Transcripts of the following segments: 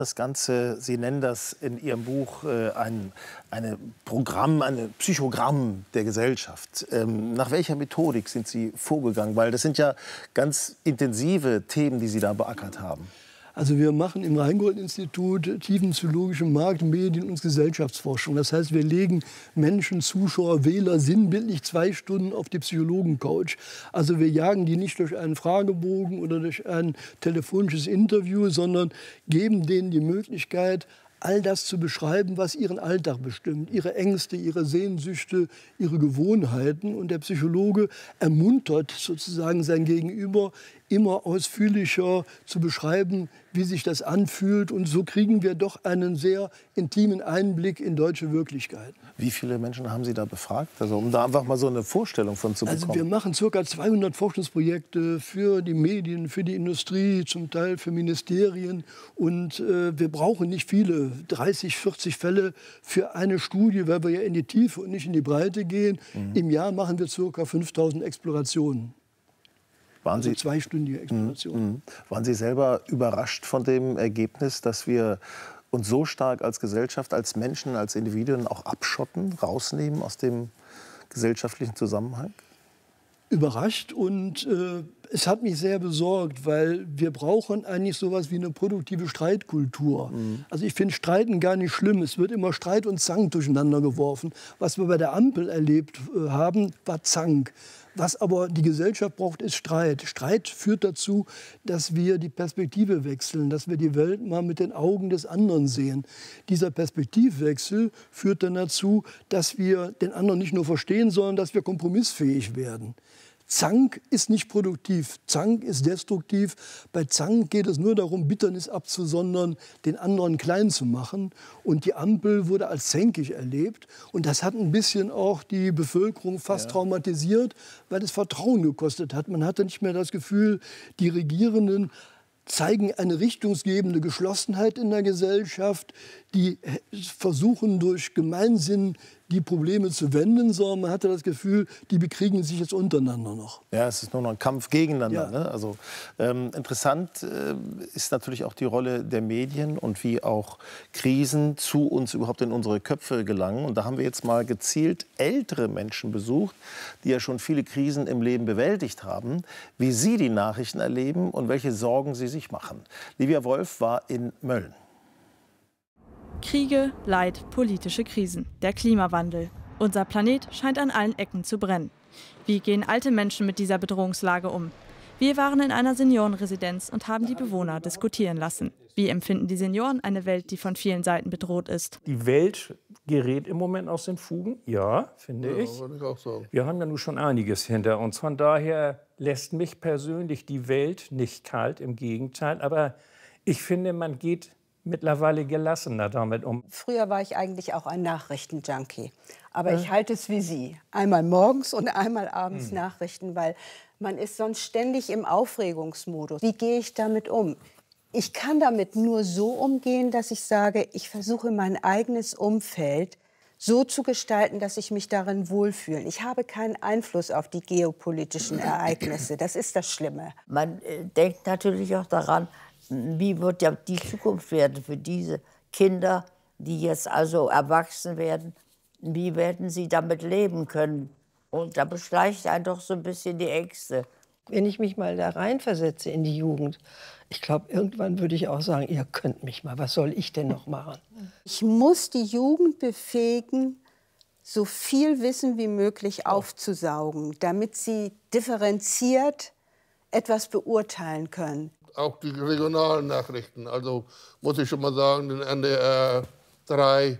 Das Ganze, Sie nennen das in Ihrem Buch ein Psychogramm der Gesellschaft. Nach welcher Methodik sind Sie vorgegangen? Weil das sind ja ganz intensive Themen, die Sie da beackert haben. Also wir machen im Rheingold-Institut tiefenpsychologische Markt-, Medien- und Gesellschaftsforschung. Das heißt, wir legen Menschen, Zuschauer, Wähler sinnbildlich 2 Stunden auf die Psychologen-Couch. Also wir jagen die nicht durch einen Fragebogen oder durch ein telefonisches Interview, sondern geben denen die Möglichkeit, all das zu beschreiben, was ihren Alltag bestimmt, ihre Ängste, ihre Sehnsüchte, ihre Gewohnheiten. Und der Psychologe ermuntert sozusagen sein Gegenüber, immer ausführlicher zu beschreiben, wie sich das anfühlt. Und so kriegen wir doch einen sehr intimen Einblick in deutsche Wirklichkeit. Wie viele Menschen haben Sie da befragt? Also um da einfach mal so eine Vorstellung von zu bekommen. Also wir machen ca. 200 Forschungsprojekte für die Medien, für die Industrie, zum Teil für Ministerien. Und wir brauchen nicht viele, 30, 40 Fälle für eine Studie, weil wir ja in die Tiefe und nicht in die Breite gehen. Im Jahr machen wir ca. 5000 Explorationen. Waren Sie, also 2-stündige Explorationen. Waren Sie selber überrascht von dem Ergebnis, dass wir uns so stark als Gesellschaft, als Menschen, als Individuen auch abschotten, rausnehmen aus dem gesellschaftlichen Zusammenhang? Überrascht, und es hat mich sehr besorgt, weil wir brauchen eigentlich sowas wie eine produktive Streitkultur. Also ich finde Streiten gar nicht schlimm. Es wird immer Streit und Zank durcheinander geworfen. Was wir bei der Ampel erlebt haben, war Zank. Was aber die Gesellschaft braucht, ist Streit. Streit führt dazu, dass wir die Perspektive wechseln, dass wir die Welt mal mit den Augen des anderen sehen. Dieser Perspektivwechsel führt dann dazu, dass wir den anderen nicht nur verstehen, sondern dass wir kompromissfähig werden. Zank ist nicht produktiv, Zank ist destruktiv. Bei Zank geht es nur darum, Bitternis abzusondern, den anderen klein zu machen. Und die Ampel wurde als zänkig erlebt. Und das hat ein bisschen auch die Bevölkerung fast traumatisiert, weil es Vertrauen gekostet hat. Man hatte nicht mehr das Gefühl, die Regierenden zeigen eine richtungsgebende Geschlossenheit in der Gesellschaft, die versuchen durch Gemeinsinn die Probleme zu wenden, sondern man hatte das Gefühl, die bekriegen sich jetzt untereinander noch. Ja, es ist nur noch ein Kampf gegeneinander. Ja. Ne? Also, interessant ist natürlich auch die Rolle der Medien und wie auch Krisen zu uns überhaupt in unsere Köpfe gelangen. Und da haben wir jetzt mal gezielt ältere Menschen besucht, die ja schon viele Krisen im Leben bewältigt haben, wie sie die Nachrichten erleben und welche Sorgen sie sich machen. Livia Wolf war in Mölln. Kriege, Leid, politische Krisen, der Klimawandel. Unser Planet scheint an allen Ecken zu brennen. Wie gehen alte Menschen mit dieser Bedrohungslage um? Wir waren in einer Seniorenresidenz und haben die Bewohner diskutieren lassen. Wie empfinden die Senioren eine Welt, die von vielen Seiten bedroht ist? Die Welt gerät im Moment aus den Fugen, ja, finde ich. Würde ich auch sagen. Wir haben ja nun schon einiges hinter uns. Von daher lässt mich persönlich die Welt nicht kalt, im Gegenteil. Aber ich finde, man geht mittlerweile gelassener damit um. Früher war ich eigentlich auch ein Nachrichtenjunkie. Aber ich halte es wie Sie. Einmal morgens und einmal abends Nachrichten, weil man ist sonst ständig im Aufregungsmodus. Wie gehe ich damit um? Ich kann damit nur so umgehen, dass ich sage, ich versuche mein eigenes Umfeld so zu gestalten, dass ich mich darin wohlfühle. Ich habe keinen Einfluss auf die geopolitischen Ereignisse. Das ist das Schlimme. Man denkt natürlich auch daran, wie wird ja die Zukunft werden für diese Kinder, die jetzt also erwachsen werden. Wie werden sie damit leben können? Und da beschleicht einen doch so ein bisschen die Ängste. Wenn ich mich mal da reinversetze in die Jugend, ich glaube, irgendwann würde ich auch sagen, ihr könnt mich mal, was soll ich denn noch machen? Ich muss die Jugend befähigen, so viel Wissen wie möglich aufzusaugen, damit sie differenziert etwas beurteilen können. Auch die regionalen Nachrichten, also muss ich schon mal sagen, den NDR 3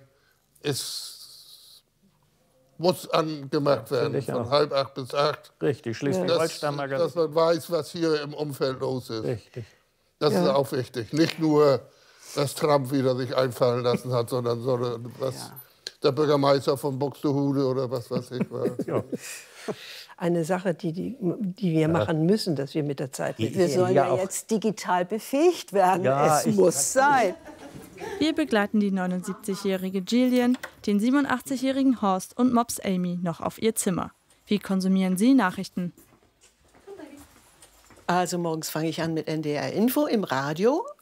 muss angemacht werden, von 7:30 bis 8. Richtig, Schleswig-Holstein mal ganz. Dass man weiß, was hier im Umfeld los ist. Richtig. Das ist auch wichtig. Nicht nur, was Trump wieder sich einfallen lassen hat, sondern was der Bürgermeister von Buxtehude oder was weiß ich war. Ja. Eine Sache, die wir machen müssen, dass wir mit der Zeit Wir sollen ja jetzt digital befähigt werden. Ja, es muss sein. Wir begleiten die 79-jährige Gillian, den 87-jährigen Horst und Mops Amy noch auf ihr Zimmer. Wie konsumieren Sie Nachrichten? Also morgens fange ich an mit NDR Info im Radio